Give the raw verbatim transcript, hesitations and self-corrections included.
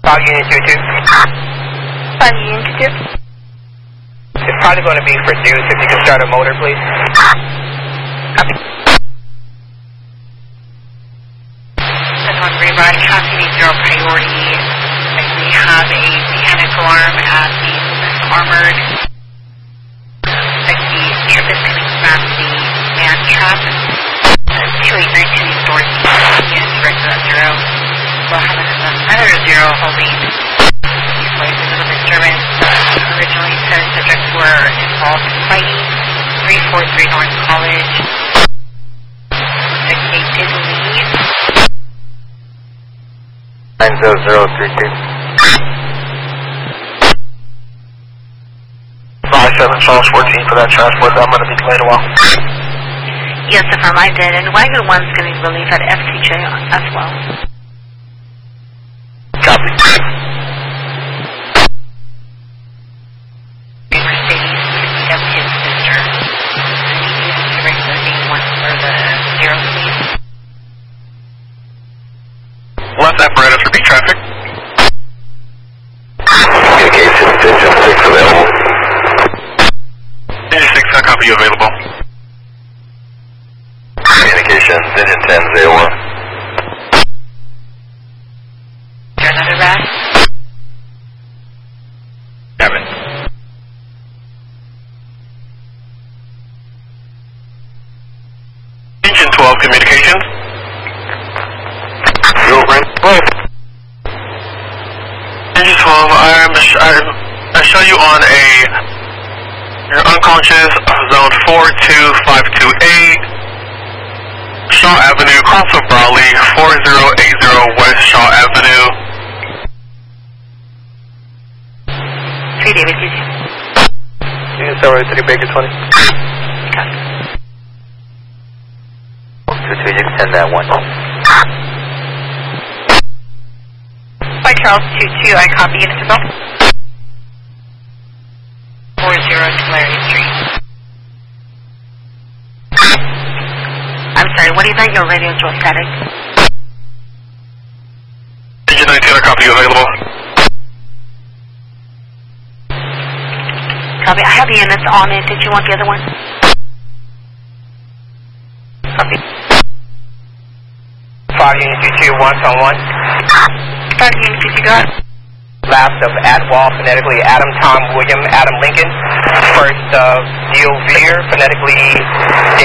Fog Unit two two. Fog Unit two two. It's probably going to be for Deuce. If you can start a motor, please. Copy. seven one Rebar, transmitting zero priority. We have a mechanic alarm at the armored. Like the campus coming from the man trap. two eight nine two northeast. Units directed at zero. We'll have another zero holding. These waves of the disturbance. Originally said subjects were involved in fighting. three four three North College. Like they did leave. nine zero zero three two. five seven Charles fourteen for that transport. I'm going to be delayed a while. Yes, affirm, I did. And Wagon one's getting relief at F T J as well. Copy. Mercedes picking up his sister. And he used the regular B one for the zero speed. Left apparatus repeat traffic. Communication, engine six available. Engine six, I copy you available. Communications, engine ten, zero one. Is there another rat? Kevin. Engine twelve, communications. Zero, right? Well. Engine twelve, I'm, I'm, I show you on a, you're unconscious, zone four two five two eight, Shaw Avenue, cross of Brawley, four zero eight zero West Shaw Avenue. three David, two two. Unit seven three Baker twenty. Copy. two two, you can send that one. By Charles two two, I copy unit as well. four zero Tulare Street. I'm sorry, what do you think your radio is static? Engine nineteen, I copy you available. Copy, I have the units on it. Did you want the other one? Copy. Fog Unit two two, once on one. Fog Unit two two, go ahead. Last of Atwall, phonetically Adam Tom William Adam Lincoln. First of Deal Veer, phonetically